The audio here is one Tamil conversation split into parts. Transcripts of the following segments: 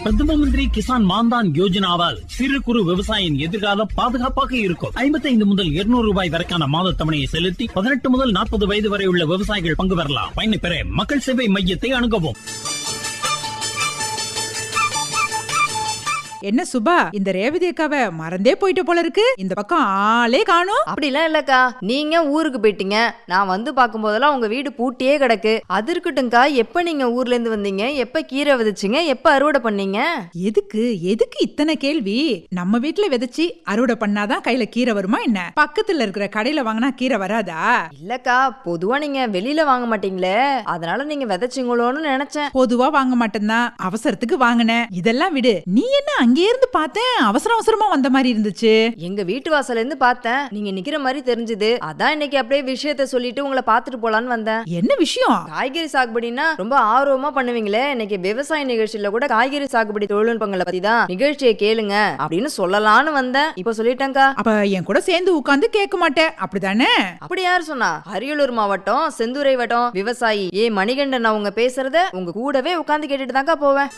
பிரதம மந்திரி கிசான் மான்தான் யோஜனாவால் சிறு குறு விவசாயியின் எதிர்காலம் பாதுகாப்பாக இருக்கும். 55 முதல் 200 ரூபாய் வரைக்கான மாத தவணையை செலுத்தி 18 முதல் 40 வயது வரை உள்ள விவசாயிகள் பங்கு பெறலாம். பயனை பெற மக்கள் சேவை மையத்தை அணுகவும். என்ன சுபா, இந்த ரேவதி அக்காவை மறந்தே போயிட்ட போல இருக்கு. இந்த பக்கம் ஆளே காணோம். அப்படிலாம் இல்லக்கா, நீங்க ஊருக்கு போயிட்டீங்க. நான் வந்து பார்க்கும் போதெல்லாம் உங்க வீடு பூட்டியே கிடக்கு. அது இருக்கட்டும்க்கா, எப்ப நீங்க ஊர்ல இருந்து வந்தீங்க, எப்ப கீரை விதைச்சிங்க, எப்ப அறுவடை பண்ணீங்க? எதுக்கு இத்தனை கேள்வி? நம்ம வீட்டுல விதைச்சி அறுவடை பண்ணாதான் கையில கீரை வருமா என்ன? பக்கத்துல இருக்கிற கடையில வாங்கினா கீரை வராதா? இல்லக்கா, பொதுவா நீங்க வெளியில வாங்க மாட்டீங்களே, அதனால நீங்க விதைச்சிங்களோன்னு நினைச்சேன். பொதுவா வாங்க மாட்டேன்னா அவசரத்துக்கு வாங்கினேன். இதெல்லாம் விடு. நீ என்ன அங்கே இருந்து பார்த்தேன் அவசரமா வந்த மாதிரி இருந்துச்சு? எங்க வீட்டு வாசல்ல இருந்து பார்த்தேன், நீங்க நிக்கிற மாதிரி தெரிஞ்சது. அதான் இன்னைக்கு அப்படியே விஷயத்த சொல்லிட்டு உங்களை பாத்துட்டு போலான்னு வந்தேன். என்ன விஷயம்? காய்கறி சாகுபடினா ரொம்ப ஆர்வமா பண்ணுவீங்களே, இன்னைக்கு விவசாய நிகழ்ச்சியில கூட காய்கறி சாகுபடி தொழில்நுட்பங்களை பத்தி தான் நிகழ்ச்சியை கேளுங்க அப்படின்னு சொல்லலான்னு வந்தேன். இப்ப சொல்லிட்டேன்க்கா. அப்ப என் கூட சேர்ந்து உட்கார்ந்து கேட்க மாட்டேன், அப்படிதானே? அப்படி யார் சொன்னா? அரியலூர் மாவட்டம் செந்துறை வட்டம் விவசாயி மணிகண்டன் அவங்க பேசுறத உங்க கூடவே உட்கார்ந்து கேட்டுட்டு தான்க்கா போவேன்.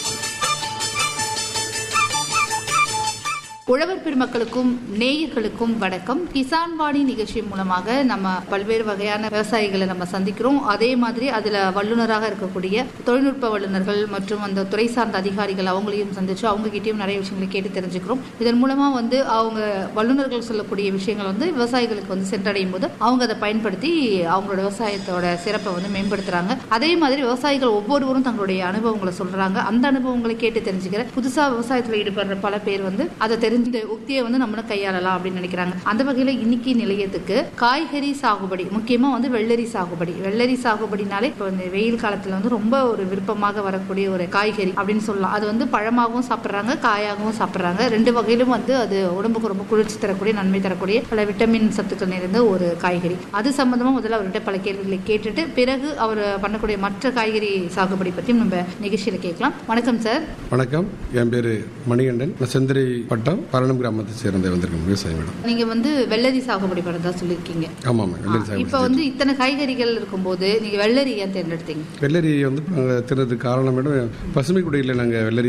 உழவர் பெருமக்களுக்கும் நேயர்களுக்கும் வணக்கம். கிசான் வாணி நிகழ்ச்சி மூலமாக நம்ம பல்வேறு வகையான விவசாயிகளை நம்ம சந்திக்கிறோம். அதே மாதிரி அதுல வல்லுநராக இருக்கக்கூடிய தொழில்நுட்ப வல்லுநர்கள் மற்றும் அந்த துறை சார்ந்த அதிகாரிகள் அவங்களையும் சந்திச்சு அவங்க கிட்டயும் நிறைய விஷயங்களை கேட்டு தெரிஞ்சுக்கிறோம். இதன் மூலமா அவங்க வல்லுநர்கள் சொல்லக்கூடிய விஷயங்கள் விவசாயிகளுக்கு சென்றடையும் போது அவங்க அதை பயன்படுத்தி அவங்களோட விவசாயத்தோட சிறப்பை மேம்படுத்துறாங்க. அதே மாதிரி விவசாயிகள் ஒவ்வொருவரும் தங்களுடைய அனுபவங்களை சொல்றாங்க. அந்த அனுபவங்களை கேட்டு தெரிஞ்சுக்கிற புதுசா விவசாயத்துல ஈடுபடுற பல பேர் அதை தெரிஞ்சு இந்த உக்தியை நம்மளும் கையாளலாம் அப்படின்னு நினைக்கிறாங்க. அந்த வகையில இன்னைக்கு நிலையத்துக்கு காய்கறி சாகுபடி, முக்கியமா வெள்ளரி சாகுபடி. வெள்ளரி சாகுபடினாலே இப்போ இந்த வெயில் காலத்துல ரொம்ப ஒரு விருப்பமாக வரக்கூடிய ஒரு காய்கறி அப்படின்னு சொல்லலாம். அது பழமாகவும் சாப்பிட்றாங்க, காயாகவும் சாப்பிட்றாங்க. ரெண்டு வகையிலும் அது உடம்புக்கு ரொம்ப குளிர்ச்சி தரக்கூடிய, நன்மை தரக்கூடிய பல விட்டமின் சத்துக்கள் நிறைந்த ஒரு காய்கறி. அது சம்பந்தமா முதல்ல அவர்கிட்ட பல கேள்விகளை கேட்டுட்டு பிறகு அவர் பண்ணக்கூடிய மற்ற காய்கறி சாகுபடி பற்றியும் நம்ம நிகழ்ச்சியில கேட்கலாம். வணக்கம் சார். வணக்கம், என் பேரு மணிகண்டன். செந்துறை வட்டம் பரணம் கிராமத்தை சேர்ந்த வந்திருக்கேன் விவசாயி மேடம். நீங்க வெள்ளரி சாகுபடி பண்ணதா சொல்லியிருக்கீங்க. ஆமா, வெள்ளரி சாகுபடி. இப்போ இத்தனை காய்கறிகள் இருக்கும்போது நீங்க வெள்ளரி ஏன் தேர்ந்தெடுத்தீங்க? வெள்ளரி தேர்ந்ததுக்கு காரணம் மேடம், பசுமை குடியில் நாங்கள் வெள்ளரி